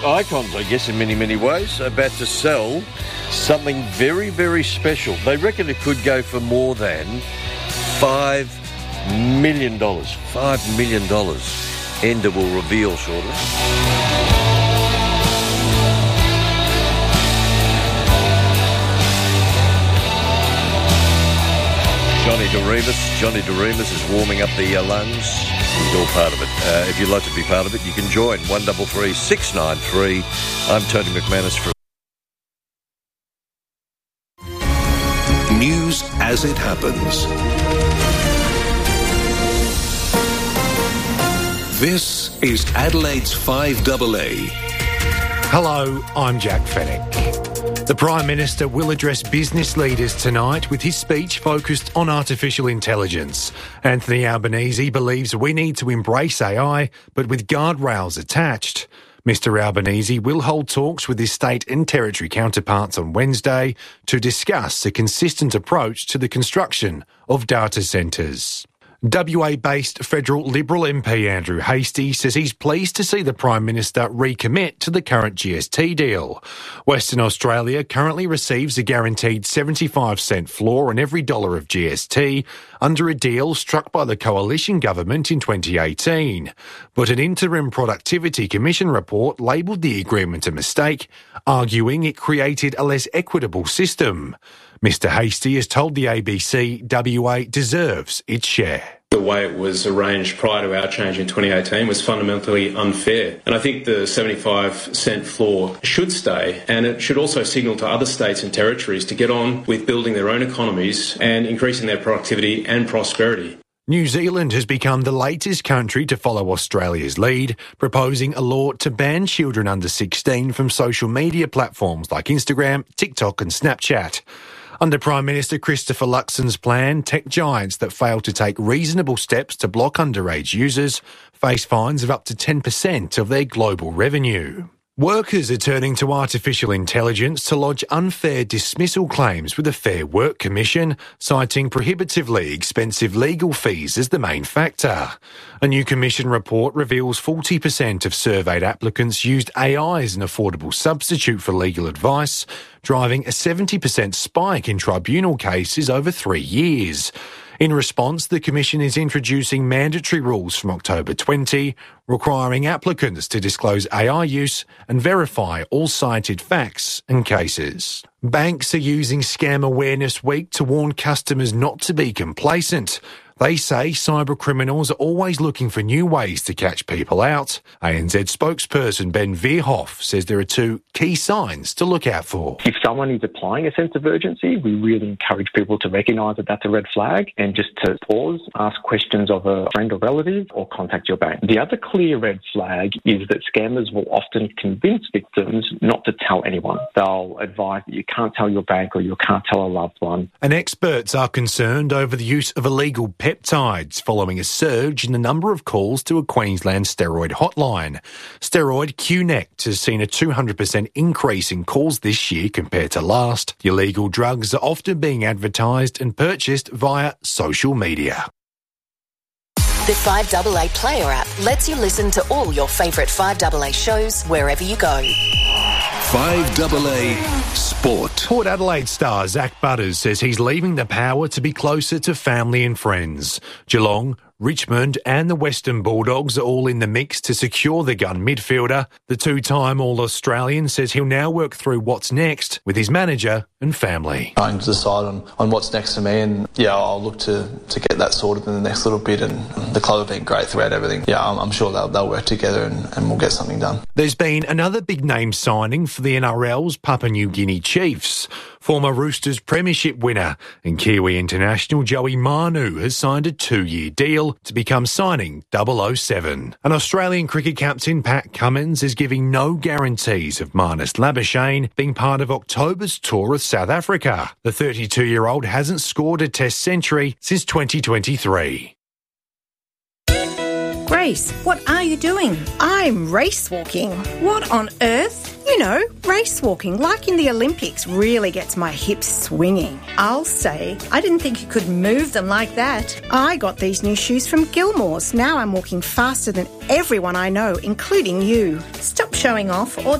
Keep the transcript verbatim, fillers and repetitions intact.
Icons, I guess, in many, many ways, about to sell something very, very special. They reckon it could go for more than five million dollars. five million dollars. Ender will reveal shortly. Johnny DeRemus. Johnny DeRemus is warming up the uh, lungs. He's all part of it. Uh, if you'd like to be part of it, you can join one three three, six nine three. I'm Tony McManus for News as it happens. This is Adelaide's five A A. Hello, I'm Jack Fennick. The Prime Minister will address business leaders tonight with his speech focused on artificial intelligence. Anthony Albanese believes we need to embrace A I, but with guardrails attached. Mister Albanese will hold talks with his state and territory counterparts on Wednesday to discuss a consistent approach to the construction of data centres. W A-based federal Liberal M P Andrew Hastie says he's pleased to see the Prime Minister recommit to the current G S T deal. Western Australia currently receives a guaranteed seventy-five cent floor on every dollar of G S T under a deal struck by the Coalition government in twenty eighteen. But an interim Productivity Commission report labelled the agreement a mistake, arguing it created a less equitable system. Mister Hastie has told the A B C W A deserves its share. The way it was arranged prior to our change in twenty eighteen was fundamentally unfair. And I think the seventy-five cent floor should stay, and it should also signal to other states and territories to get on with building their own economies and increasing their productivity and prosperity. New Zealand has become the latest country to follow Australia's lead, proposing a law to ban children under sixteen from social media platforms like Instagram, TikTok and Snapchat. Under Prime Minister Christopher Luxon's plan, tech giants that fail to take reasonable steps to block underage users face fines of up to ten percent of their global revenue. Workers are turning to artificial intelligence to lodge unfair dismissal claims with the Fair Work Commission, citing prohibitively expensive legal fees as the main factor. A new commission report reveals forty percent of surveyed applicants used A I as an affordable substitute for legal advice, driving a seventy percent spike in tribunal cases over three years. In response, the Commission is introducing mandatory rules from October twentieth, requiring applicants to disclose A I use and verify all cited facts and cases. Banks are using Scam Awareness Week to warn customers not to be complacent. They say cyber criminals are always looking for new ways to catch people out. A N Z spokesperson Ben Veerhoff says there are two key signs to look out for. If someone is applying a sense of urgency, we really encourage people to recognise that that's a red flag and just to pause, ask questions of a friend or relative, or contact your bank. The other clear red flag is that scammers will often convince victims not to tell anyone. They'll advise that you can't tell your bank or you can't tell a loved one. And experts are concerned over the use of illegal peptides following a surge in the number of calls to a Queensland steroid hotline. Steroid Q-Nect has seen a two hundred percent increase in calls this year compared to last. Illegal drugs are often being advertised and purchased via social media. The five A A Player app lets you listen to all your favourite five A A shows wherever you go. five A A Sport. Port Adelaide star Zach Butters says he's leaving the Power to be closer to family and friends. Geelong, Richmond and the Western Bulldogs are all in the mix to secure the gun midfielder. The two-time All-Australian says he'll now work through what's next with his manager and family. Trying to decide on, on what's next for me, and yeah, I'll look to, to get that sorted in the next little bit, and the club have been great throughout everything. Yeah, I'm, I'm sure they'll, they'll work together and, and we'll get something done. There's been another big name signing for the N R L's Papua New Guinea Chiefs. Former Roosters premiership winner and Kiwi international Joey Manu has signed a two-year deal to become signing double oh seven. An Australian cricket captain, Pat Cummins, is giving no guarantees of Marnus Labuschagne being part of October's tour of South Africa. The thirty-two-year-old hasn't scored a Test century since twenty twenty-three. Grace, what are you doing? I'm race walking. What on earth? You know, race walking, like in the Olympics, really gets my hips swinging. I'll say, I didn't think you could move them like that. I got these new shoes from Gilmore's. Now I'm walking faster than everyone I know, including you. Stop showing off or